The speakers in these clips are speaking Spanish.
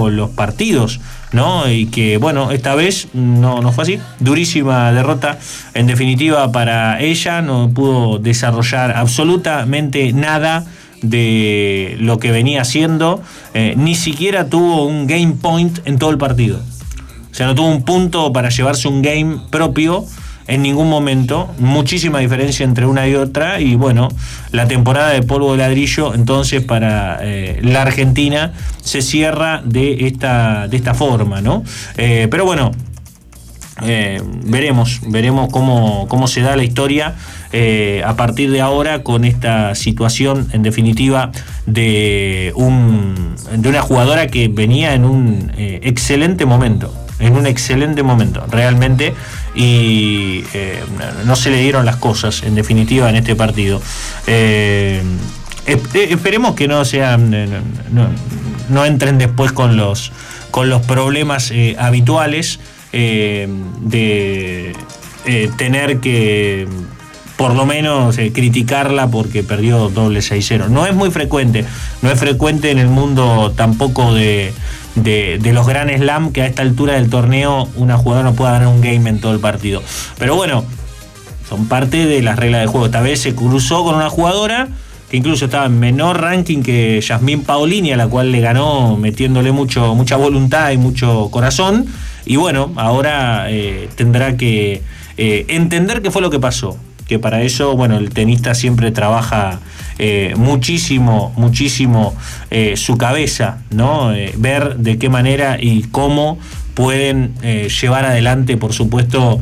ganando los partidos, ¿no? Y que, bueno, esta vez no fue así. Durísima derrota, en definitiva, para ella. No pudo desarrollar absolutamente nada de lo que venía haciendo. Ni siquiera tuvo un game point en todo el partido. O sea, no tuvo un punto para llevarse un game propio en ningún momento. Muchísima diferencia entre una y otra. Y bueno, la temporada de polvo de ladrillo, entonces, para la Argentina se cierra de esta forma, ¿no? Pero bueno, veremos cómo se da la historia a partir de ahora, con esta situación, en definitiva, de una jugadora que venía en un excelente momento. Realmente, y no se le dieron las cosas, en definitiva, en este partido. Esperemos que no entren después con los problemas habituales de tener que, por lo menos, criticarla porque perdió doble 6-0. No es muy frecuente, no es frecuente en el mundo tampoco de los Grand Slam que a esta altura del torneo una jugadora no pueda ganar un game en todo el partido. Pero bueno, son parte de las reglas del juego. Esta vez se cruzó con una jugadora que incluso estaba en menor ranking que Yasmín Paolini, a la cual le ganó metiéndole mucha voluntad y mucho corazón. Y bueno, ahora tendrá que entender qué fue lo que pasó. Que para eso, bueno, el tenista siempre trabaja muchísimo su cabeza, ¿no? Ver de qué manera y cómo pueden llevar adelante, por supuesto,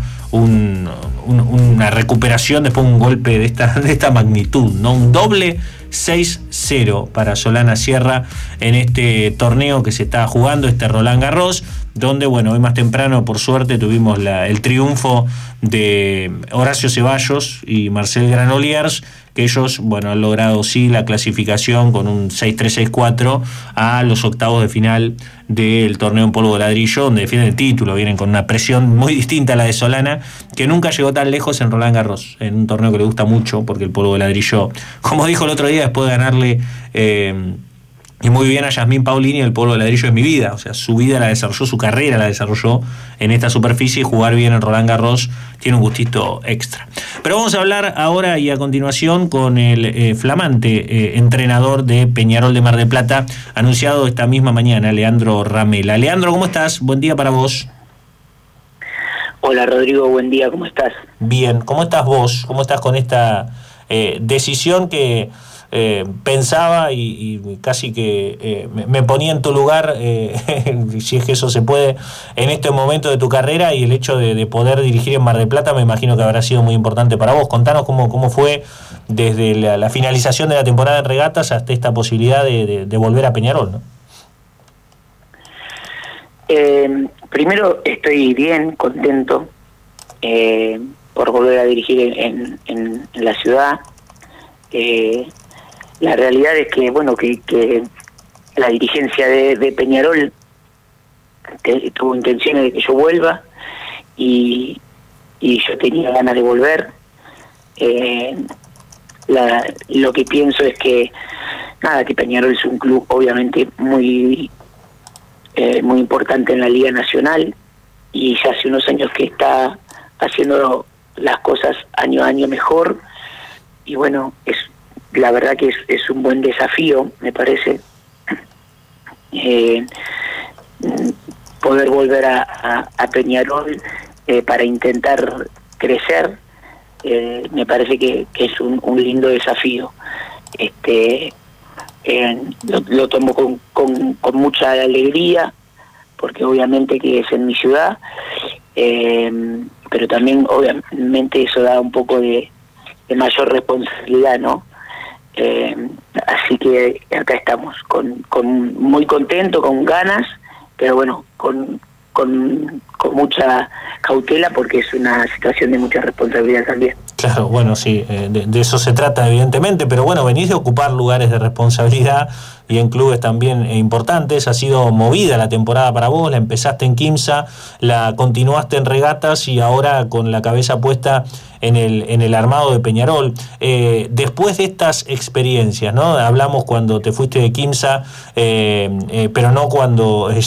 una recuperación después de un golpe de esta magnitud, ¿no? Un doble 6-0 para Solana Sierra en este torneo que se está jugando, este Roland Garros, donde, bueno, hoy más temprano, por suerte, tuvimos el triunfo de Horacio Ceballos y Marcel Granollers, que ellos, bueno, han logrado sí la clasificación con un 6-3, 6-4 a los octavos de final del torneo en polvo de ladrillo, donde defienden el título. Vienen con una presión muy distinta a la de Solana, que nunca llegó tan lejos en Roland Garros, en un torneo que le gusta mucho, porque el polvo de ladrillo, como dijo el otro día, después de ganarle y muy bien a Yasmín Paolini, el polvo de ladrillo es mi vida. O sea, su vida la desarrolló, su carrera la desarrolló en esta superficie, y jugar bien en Roland Garros tiene un gustito extra. Pero vamos a hablar ahora y a continuación con el flamante entrenador de Peñarol de Mar del Plata, anunciado esta misma mañana, Leandro Ramela. Leandro, ¿cómo estás? Buen día para vos. Hola Rodrigo, buen día, ¿cómo estás? Bien, ¿cómo estás vos? ¿Cómo estás con esta decisión que pensaba y casi que me ponía en tu lugar, si es que eso se puede, en este momento de tu carrera, y el hecho de poder dirigir en Mar del Plata me imagino que habrá sido muy importante para vos? Contanos cómo fue desde la finalización de la temporada en regatas hasta esta posibilidad de volver a Peñarol, ¿no? Primero, estoy bien, contento por volver a dirigir en la ciudad. La realidad es que, bueno, que la dirigencia de Peñarol tuvo intenciones de que yo vuelva, y yo tenía ganas de volver. Lo que pienso es que Peñarol es un club obviamente muy importante en la Liga Nacional, y ya hace unos años que está haciendo las cosas año a año mejor, y bueno, la verdad que es un buen desafío, me parece, poder volver a Peñarol para intentar crecer. Me parece que es un lindo desafío. Lo tomo con mucha alegría, porque obviamente que es en mi ciudad, pero también obviamente eso da un poco de mayor responsabilidad, ¿no? Así que acá estamos, muy contento, con ganas, pero bueno, con mucha cautela, porque es una situación de mucha responsabilidad también. Claro, bueno, sí, de eso se trata evidentemente, pero bueno, venís de ocupar lugares de responsabilidad y en clubes también importantes. Ha sido movida la temporada para vos, la empezaste en Quimsa, la continuaste en regatas y ahora con la cabeza puesta en el armado de Peñarol. Después de estas experiencias, ¿no? Hablamos cuando te fuiste de Quimsa, pero no cuando